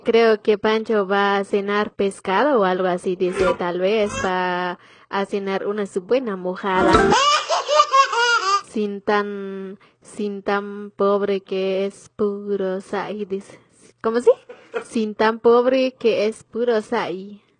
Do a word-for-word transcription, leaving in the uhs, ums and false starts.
Creo que Pancho va a cenar pescado o algo así, dice, tal vez va a cenar una su buena mojada, sin tan, sin tan pobre que es puro sai, dice. ¿Cómo sí? Sin tan pobre que es puro sai.